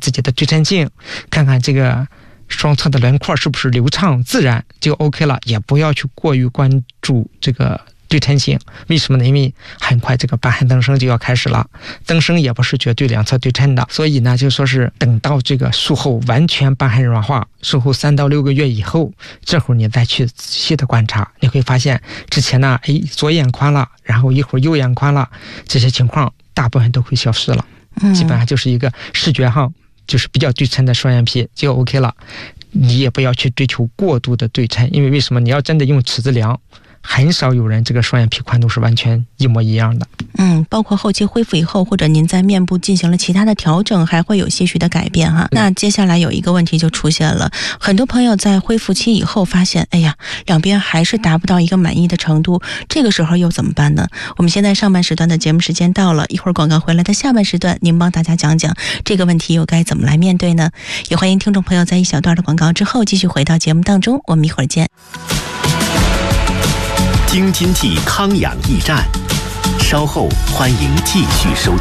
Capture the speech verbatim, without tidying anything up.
自己的对称性，看看这个双侧的轮廓是不是流畅自然就 OK 了，也不要去过于关注这个对称性。为什么呢？因为很快这个瘢痕增生就要开始了，增生也不是绝对两侧对称的，所以呢就说是等到这个术后完全瘢痕软化，术后三到六个月以后，这会儿你再去仔细的观察，你会发现之前呢哎左眼宽了，然后一会儿右眼宽了，这些情况大部分都会消失了，基本上就是一个视觉上就是比较对称的双眼皮就 OK 了。你也不要去追求过度的对称，因为为什么？你要真的用尺子量，很少有人这个双眼皮宽度是完全一模一样的。 嗯，包括后期恢复以后，或者您在面部进行了其他的调整，还会有些许的改变哈。那接下来有一个问题就出现了，很多朋友在恢复期以后发现，哎呀，两边还是达不到一个满意的程度，这个时候又怎么办呢？我们现在上半时段的节目时间到了，一会儿广告回来的下半时段，您帮大家讲讲这个问题又该怎么来面对呢？也欢迎听众朋友在一小段的广告之后继续回到节目当中，我们一会儿见。 京津冀康养驿站，稍后欢迎继续收听。